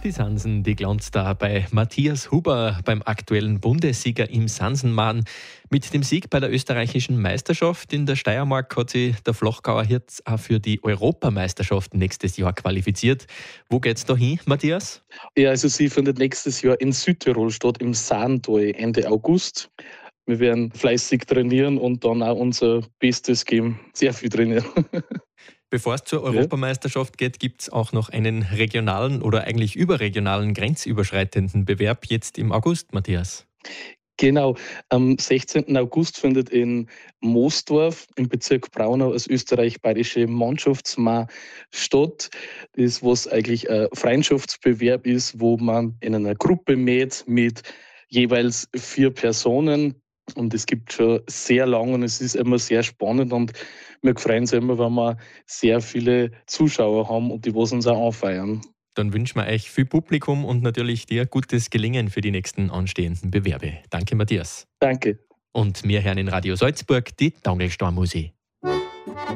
Die Sansen, die glanzt da bei Matthias Huber beim aktuellen Bundessieger im Sansenmahren. Mit dem Sieg bei der österreichischen Meisterschaft in der Steiermark hat sich der Flachgauer Hirt auch für die Europameisterschaft nächstes Jahr qualifiziert. Wo geht's da hin, Matthias? Ja, also sie findet nächstes Jahr in Südtirol statt, im Saantal, Ende August. Wir werden fleißig trainieren und dann auch unser Bestes geben. Sehr viel trainieren. Bevor es zur Ja, Europameisterschaft geht, gibt es auch noch einen regionalen oder eigentlich überregionalen grenzüberschreitenden Bewerb jetzt im August, Matthias. genau. Am 16. August findet in Moosdorf im Bezirk Braunau das österreich-bayerische Mannschaftsmahr statt. Das, was eigentlich ein Freundschaftsbewerb ist, wo man in einer Gruppe mäht mit jeweils 4 Personen. Und es gibt schon sehr lange und es ist immer sehr spannend und wir freuen uns immer, wenn wir sehr viele Zuschauer haben und die was uns auch anfeiern. Dann wünschen wir euch viel Publikum und natürlich dir gutes Gelingen für die nächsten anstehenden Bewerbe. Danke, Matthias. Danke. Und wir hören in Radio Salzburg die Tangelstormusik.